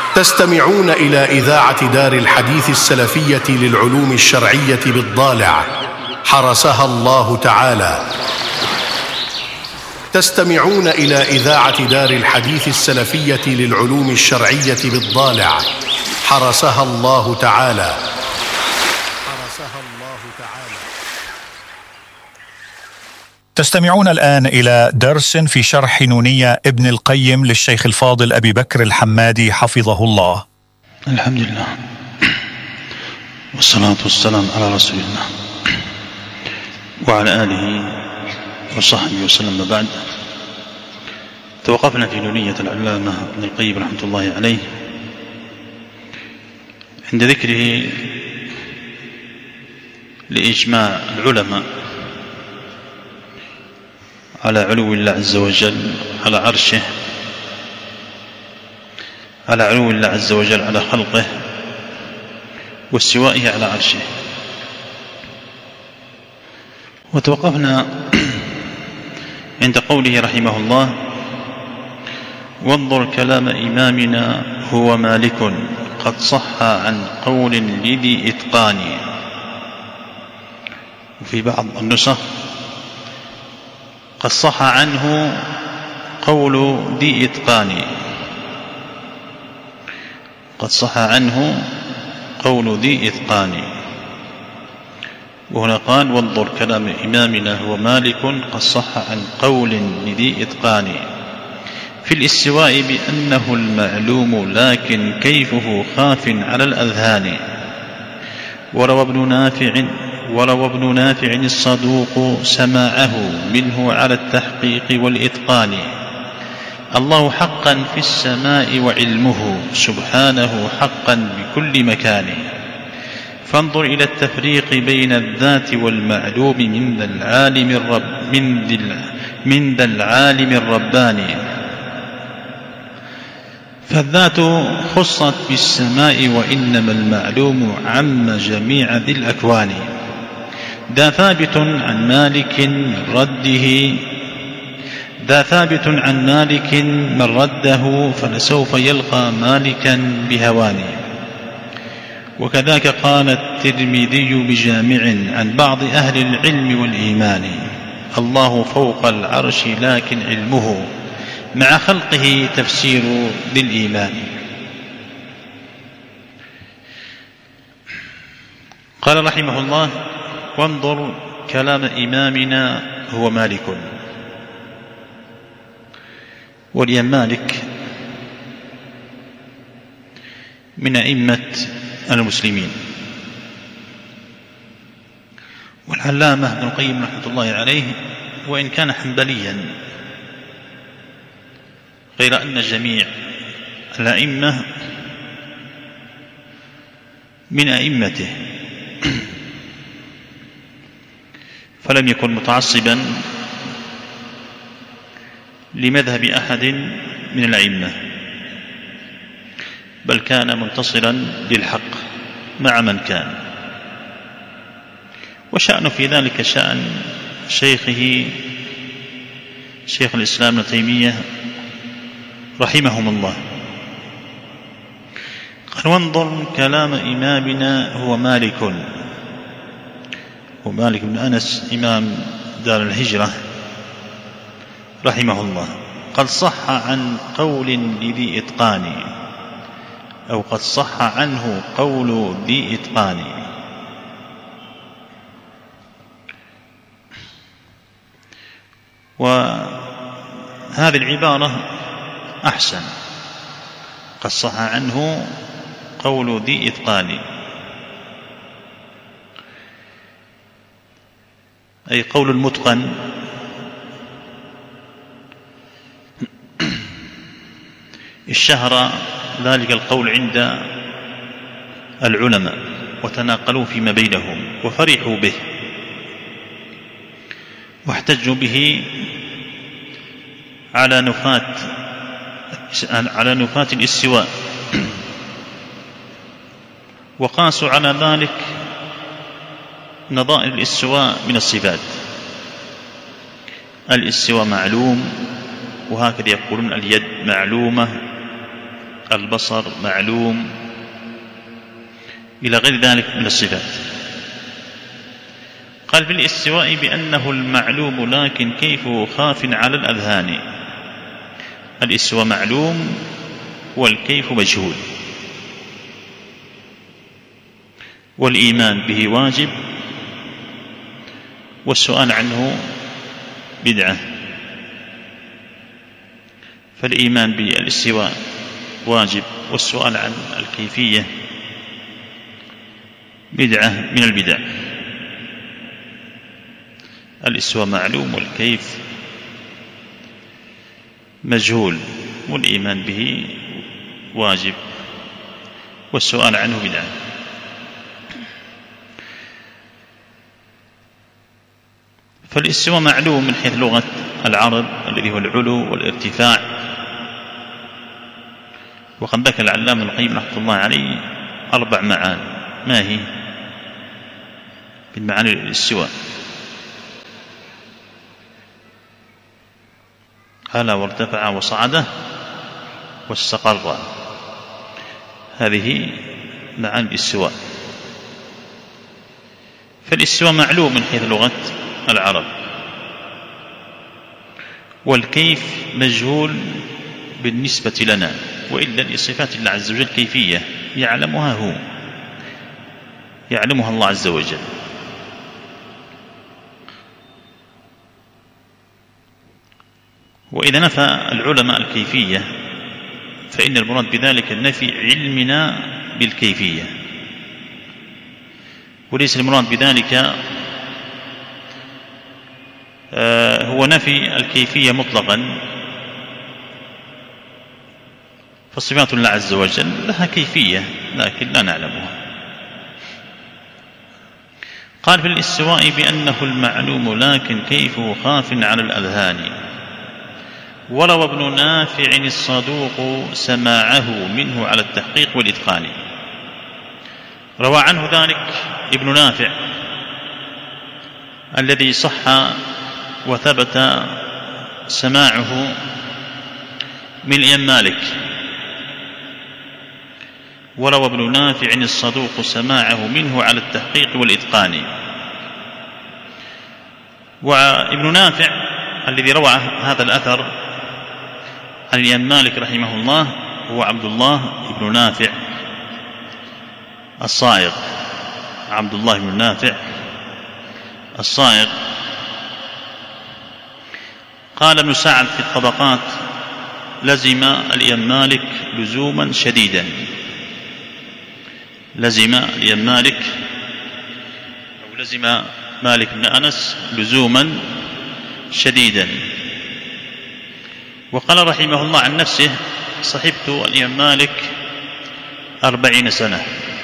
تستمعون إلى إذاعة دار الحديث السلفية للعلوم الشرعية بالضالع حرسها الله تعالى. تستمعون إلى إذاعة دار الحديث السلفية للعلوم الشرعية بالضالع حرسها الله تعالى. تستمعون الآن إلى درس في شرح نونية ابن القيم للشيخ الفاضل أبي بكر الحمادي حفظه الله. الحمد لله والصلاة والسلام على رسول الله وعلى آله وصحبه وسلم. بعد توقفنا في نونية العلامة ابن القيم رحمة الله عليه عند ذكره لإجماع العلماء على علو الله عز وجل على عرشه، على علو الله عز وجل على خلقه واستوائه على عرشه. وتوقفنا عند قوله رحمه الله: وانظر كلام إمامنا هو مالك قد صح عن قول لذي إتقان. وفي بعض النسخ قد صح عنه قول ذي إتقان، قد صح عنه قول ذي إتقان. وهنا قال: وانظر كلام إمامنا هو مالك قد صح عن قول لذي إتقان في الاستواء بأنه المعلوم لكن كيفه خاف على الأذهان. وروى ابن نافع الصدوق سماعه منه على التحقيق والإتقان. الله حقا في السماء وعلمه سبحانه حقا بكل مكان. فانظر إلى التفريق بين الذات والمعلوم من ذا العالم الرباني. فالذات خصت بالسماء وإنما المعلوم عم جميع ذي الأكوان. ذا ثابت عن مالك من رده فلسوف يلقى مالكا بهوان. وكذاك قال الترمذي بجامع عن بعض أهل العلم والإيمان: الله فوق العرش لكن علمه مع خلقه تفسير ذي الإيمان. قال رحمه الله: وانظر كلام إمامنا هو مالك. والإمام مالك من أئمة المسلمين، والعلامة ابن القيم رحمة الله عليه وإن كان حنبليا، غير أن جميع الأئمة من أئمته، فلم يكن متعصبا لمذهب أحد من الأئمة، بل كان منتصرا للحق مع من كان. وشأن في ذلك شأن شيخه شيخ الإسلام ابن تيمية رحمهم الله. قال: وانظر كلام إمامنا هو مالك. ومالك بن أنس إمام دار الهجرة رحمه الله قد صح عن قول لذي إتقان، أو قد صح عنه قول ذي إتقان. وهذه العبارة أحسن: قد صح عنه قول ذي إتقان، أي قول المتقن. اشتهر ذلك القول عند العلماء وتناقلوا فيما بينهم وفرحوا به واحتجوا به على نفاة الاستواء، وقاسوا على ذلك نظائر الاستواء من الصفات. الاستواء معلوم، وهكذا يقولون اليد معلومة، البصر معلوم، إلى غير ذلك من الصفات. قال في الاستواء بأنه المعلوم لكن كيفه خاف على الأذهان. الاستواء معلوم والكيف مجهول، والإيمان به واجب والسؤال عنه بدعة. فالإيمان بالاستواء واجب، والسؤال عن الكيفية بدعة من البدع. الاستواء معلوم والكيف مجهول، والإيمان به واجب والسؤال عنه بدعة. فالاستواء معلوم من حيث لغة العرب الذي هو العلو والارتفاع. وقد ذكر العلامة ابن القيم رحمه الله عليه 4 معاني. ما هي من معاني الاستواء؟ علا وارتفع وصعد واستقر، هذه معاني الاستواء. فالاستواء معلوم من حيث لغة العرب، والكيف مجهول بالنسبة لنا، وإلا لصفات الله عز وجل كيفية يعلمها هو، يعلمها الله عز وجل. وإذا نفى العلماء الكيفية فإن المراد بذلك نفي علمنا بالكيفية، وليس المراد بذلك هو نفي الكيفية مطلقا. فصفات الله عز وجل لها كيفية لكن لا نعلمها. قال في الاستواء بأنه المعلوم لكن كيفه خاف على الأذهان. وروى ابن نافع الصدوق سماعه منه على التحقيق والإتقان. روى عنه ذلك ابن نافع الذي صح وثبت سماعه من الإمام مالك. وروى ابن نافع الصدوق سماعه منه على التحقيق والإتقان. وابن نافع الذي روى هذا الأثر عن الإمام مالك رحمه الله هو عبد الله بن نافع الصائغ. عبد الله بن نافع الصائغ. قال ابن سعد في الطبقات: لزم الإمام مالك لزوما شديدا. لزم الإمام مالك أو لزم مالك بن أنس لزوما شديدا. وقال رحمه الله عن نفسه: صحبت الإمام مالك 40 سنة.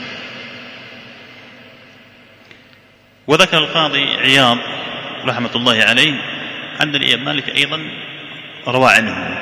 وذكر القاضي عياض رحمة الله عليه أن الإمام مالك أيضا روى عنه،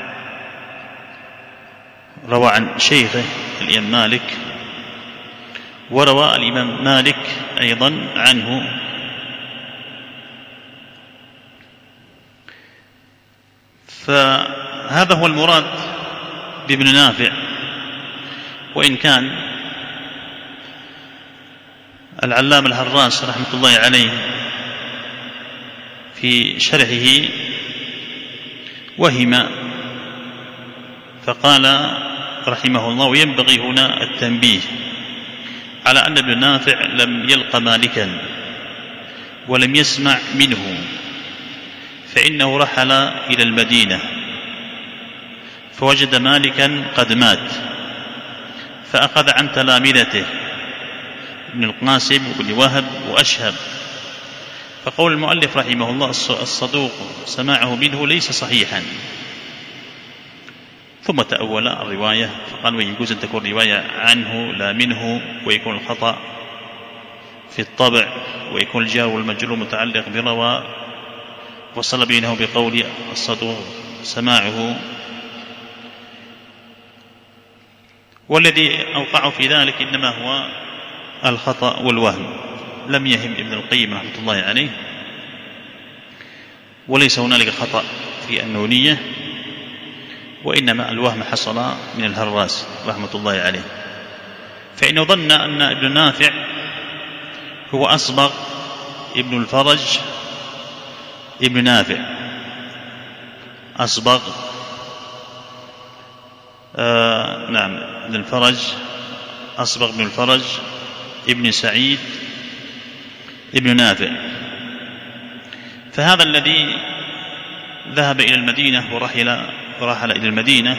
روى عن شيخه الإمام مالك، وروى الإمام مالك أيضا عنه. فهذا هو المراد بابن نافع. وإن كان العلامة الهراس رحمة الله عليه في شرحه وهم، فقال رحمه الله: وينبغي هنا التنبيه على أن ابن نافع لم يلق مالكا ولم يسمع منه، فإنه رحل إلى المدينة فوجد مالكا قد مات، فأخذ عن تلامذته ابن القاسم وابن وهب وأشهب. فقول المؤلف رحمه الله الصدوق سماعه منه ليس صحيحا. ثم تأول الرواية فقال: ويجوز أن تكون رواية عنه لا منه، ويكون الخطأ في الطبع، ويكون الجار والمجرور متعلق بروى، وصل بينه بقول الصدوق سماعه. والذي أوقعه في ذلك إنما هو الخطأ والوهم، لم يهم ابن القيم رحمة الله عليه، وليس هنالك خطأ في النونية، وإنما الوهم حصل من الهراس رحمة الله عليه، فإنه ظن أن ابن نافع هو أصبغ ابن الفرج ابن نافع، أصبغ نعم ابن الفرج، أصبغ ابن الفرج ابن سعيد ابن نافع. فهذا الذي ذهب إلى المدينة ورحل إلى المدينة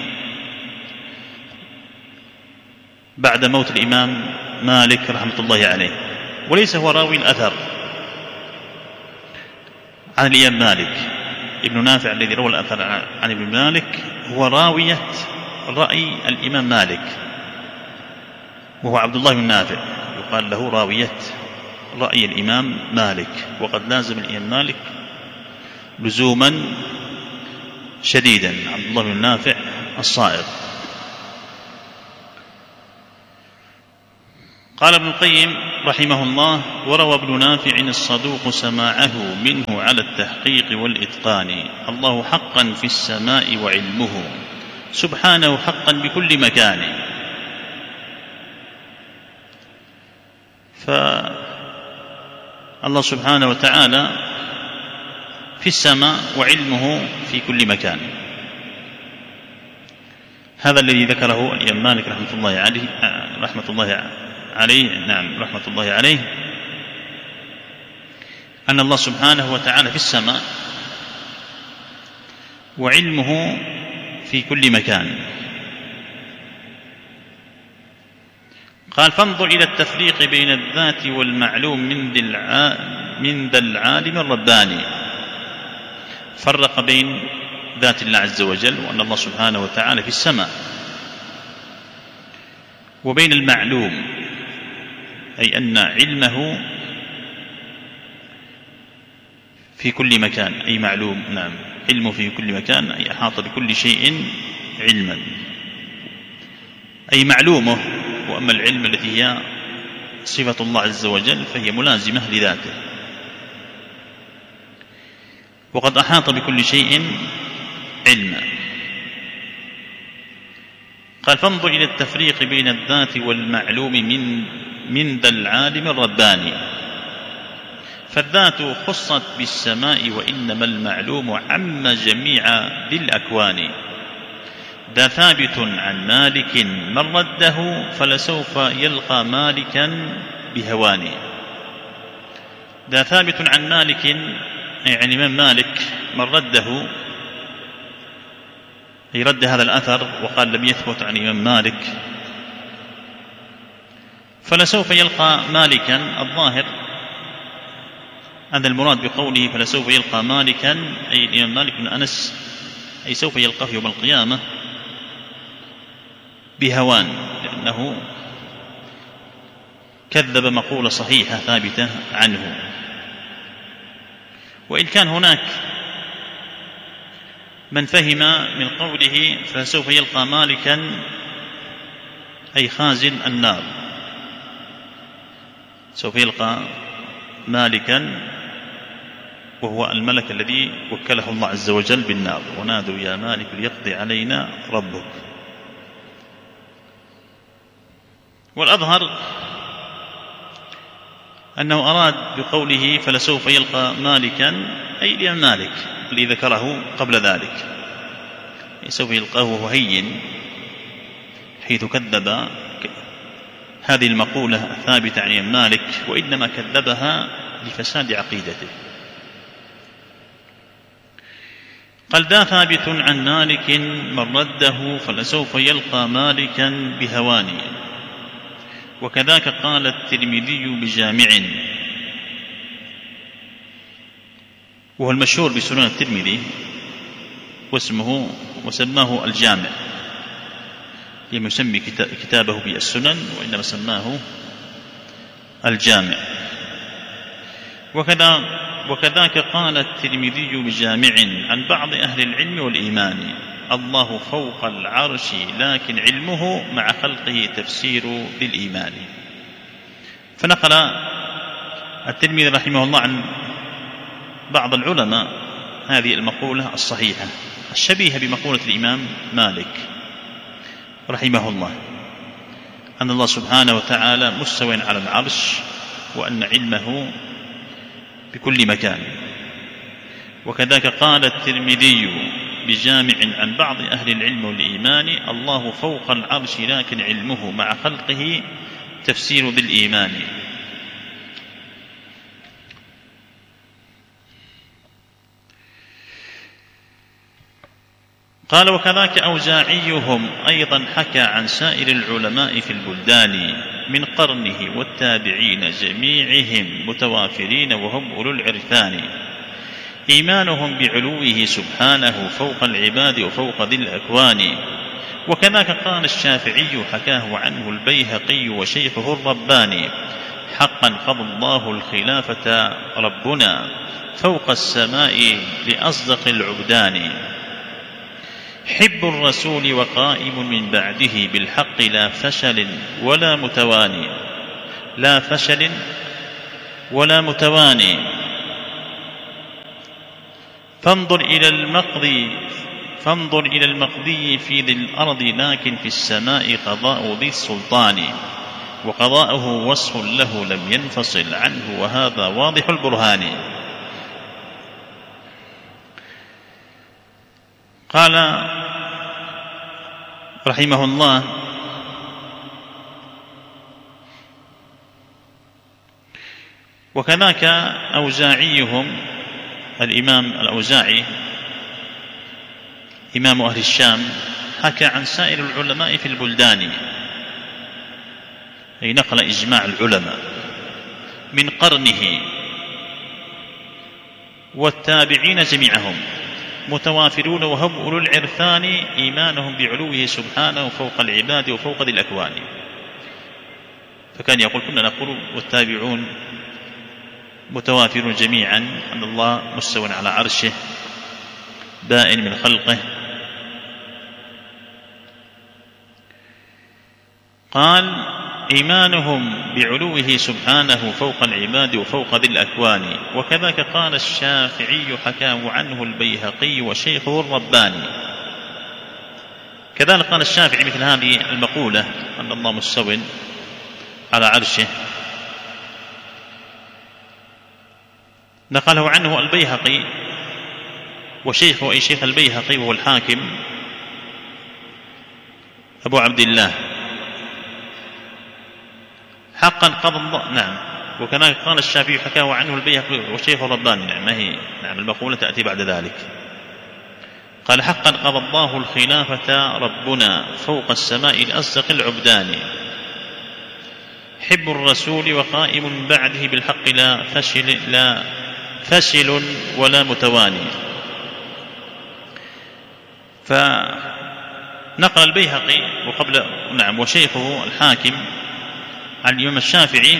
بعد موت الإمام مالك رحمة الله عليه، وليس هو راوي الأثر عن الإمام مالك. ابن نافع الذي روى الأثر عن ابن مالك هو راوية رأي الإمام مالك، وهو عبد الله بن نافع، يقال له راوية رأي الإمام مالك، وقد لازم الإمام مالك لزوما شديدا، عبد الله بن نافع الصائغ. قال ابن القيم رحمه الله: وروى ابن نافع الصدوق سماعه منه على التحقيق والإتقان، الله حقا في السماء وعلمه سبحانه حقا بكل مكان. فالله سبحانه وتعالى في السماء وعلمه في كل مكان. هذا الذي ذكره الإمام مالك رحمة الله عليه أن الله سبحانه وتعالى في السماء وعلمه في كل مكان. قال: فانظر إلى التفريق بين الذات والمعلوم من ذا العالم الرباني. فرق بين ذات الله عز وجل وأن الله سبحانه وتعالى في السماء، وبين المعلوم أي أن علمه في كل مكان، أي معلوم، نعم، علمه في كل مكان أي أحاط بكل شيء علما، أي معلومه. وأما العلم التي هي صفة الله عز وجل فهي ملازمة لذاته، وقد أحاط بكل شيء علما. قال: فانظر إلى التفريق بين الذات والمعلوم من ذا العالم الرباني. فالذات خصت بالسماء، وإنما المعلوم عم جميع ذي الأكوان. ذا ثابت عن مالك من رده فلسوف يلقى مالكا بهوان. ذا ثابت عن مالك يعني من مالك، من رده أي رد هذا الأثر وقال لم يثبت عن الإمام مالك، فلسوف يلقى مالكا. الظاهر أن المراد بقوله فلسوف يلقى مالكا أي الإمام مالك بن أنس، أي سوف يلقاه يوم القيامة بهوان، لأنه كذب مقولة صحيحة ثابتة عنه. وإن كان هناك من فهم من قوله فسوف يلقى مالكا أي خازن النار، سوف يلقى مالكا وهو الملك الذي وكله الله عز وجل بالنار، ونادوا يا مالك ليقضي علينا ربك. والأظهر أنه أراد بقوله فلسوف يلقى مالكا أي الإمام مالك الذي ذكره قبل ذلك، سوف يلقاه وهو هين، حيث كذب هذه المقولة الثابتة عن الإمام مالك، وإنما كذبها لفساد عقيدته. قال: ذا ثابت عن مالك من رده فلسوف يلقى مالكا بهوان. وكذاك قال الترمذي بجامع، وهو المشهور بسنن الترمذي، وسماه الجامع، لم يسمي كتابه بالسنن وإنما سماه الجامع. وكذاك قال الترمذي بجامع عن بعض أهل العلم والإيمان: الله فوق العرش لكن علمه مع خلقه تفسير للإيمان. فنقل الترمذي رحمه الله عن بعض العلماء هذه المقولة الصحيحة الشبيهة بمقولة الإمام مالك رحمه الله، أن الله سبحانه وتعالى مستوٍ على العرش، وأن علمه بكل مكان. وكذلك قال الترمذي بجامع عن بعض أهل العلم والإيمان: الله فوق العرش لكن علمه مع خلقه تفسير بالإيمان. قال: وكذاك أوزاعيهم أيضا حكى عن سائر العلماء في البلدان من قرنه والتابعين جميعهم متوافرين وهم أولو العرفان، إيمانهم بعلوه سبحانه فوق العباد وفوق ذي الأكوان. وكذاك قال الشافعي حكاه عنه البيهقي وشيخه الرباني: حقا قضى الله الخلافة ربنا فوق السماء لأصدق العبدان، حب الرسول وقائم من بعده بالحق لا فشل ولا متواني، لا فشل ولا متواني. فانظر إلى المقضي في ذي الأرض لكن في السماء قضاء ذي السلطان، وقضاؤه وصف له لم ينفصل عنه وهذا واضح البرهان. قال رحمه الله: وكذاك أوزاعيهم، الإمام الأوزاعي إمام أهل الشام، حكى عن سائر العلماء في البلدان، أي نقل إجماع العلماء من قرنه والتابعين جميعهم متوافرون وهم أولو العرفان، إيمانهم بعلوه سبحانه فوق العباد وفوق ذي الأكوان. فكان يقول: كنا نقول والتابعون متوافرون جميعا أن الله مستوٍ على عرشه بائن من خلقه. قال: إيمانهم بعلوه سبحانه فوق العباد وفوق ذي الأكوان. وكذاك قال الشافعي حكاه عنه البيهقي وشيخه الرباني. كذلك قال الشافعي مثل هذه المقولة أن الله مستوٍ على عرشه، نقله عنه البيهقي وشيخه، أي شيخ البيهقي وهو الحاكم أبو عبد الله: حقا قضى الله. نعم. وكذلك قال الشافعي حكاه عنه البيهقي وشيخ الرباني. نعم، ما هي نعم المقولة تأتي بعد ذلك. قال: حقا قضى الله الخلافة ربنا فوق السماء لأصدق العبدان، حب الرسول وقائم بعده بالحق لا فشل ولا متواني. فنقل البيهقي وقبل نعم وشيخه الحاكم عن الإمام الشافعي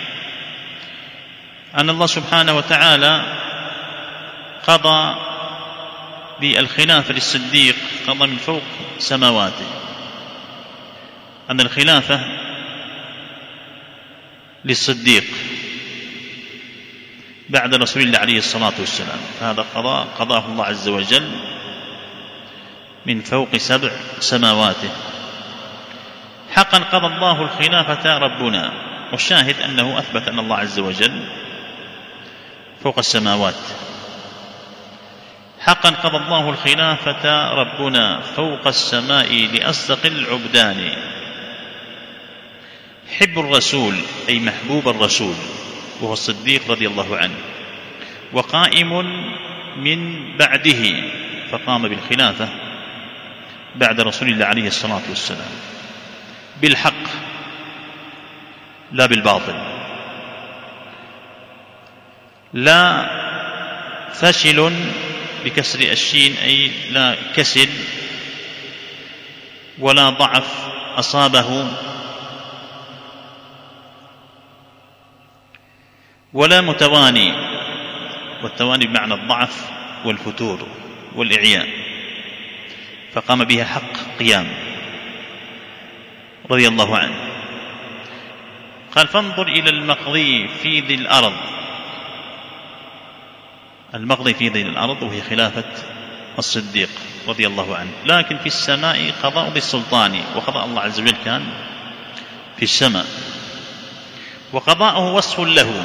أن الله سبحانه وتعالى قضى بالخلافة للصديق، قضى من فوق سماواته، أن الخلافة للصديق بعد رسول الله عليه الصلاة والسلام، هذا قضاه الله عز وجل من فوق 7 سماواته. حقا قضى الله الخلافة ربنا، والشاهد أنه أثبت أن الله عز وجل فوق السماوات. حقا قضى الله الخلافة ربنا فوق السماء لأصدق العبدان، حب الرسول أي محبوب الرسول وهو الصديق رضي الله عنه، وقائم من بعده فقام بالخلافة بعد رسول الله عليه الصلاة والسلام بالحق لا بالباطل، لا فشل بكسر الشين أي لا كسل ولا ضعف أصابه، ولا متواني، والتواني بمعنى الضعف والفتور والإعياء، فقام بها حق قيام رضي الله عنه. قال: فانظر إلى المقضي في ذي الأرض المقضي في ذي الأرض وهي خلافة الصديق رضي الله عنه. لكن في السماء قضاء ذي السلطان، وقضاء الله عز وجل كان في السماء، وقضاءه وصف له،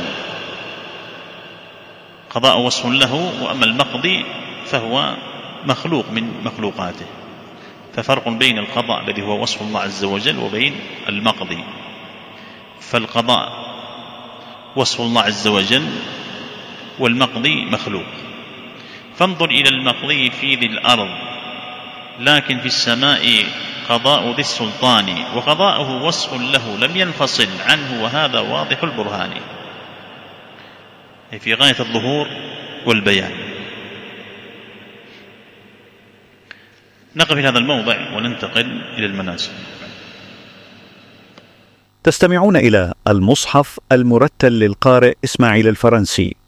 قضاء وصف له، وأما المقضي فهو مخلوق من مخلوقاته. ففرق بين القضاء الذي هو وصف الله عز وجل وبين المقضي. فالقضاء وصف الله عز وجل والمقضي مخلوق. فانظر إلى المقضي في ذي الأرض، لكن في السماء قضاء ذي السلطان، وقضاءه وصف له لم ينفصل عنه، وهذا واضح البرهان في غاية الظهور والبيان. نقف في هذا الموضع وننتقل إلى المنازل. تستمعون إلى المصحف المرتل للقارئ إسماعيل الفرنسي.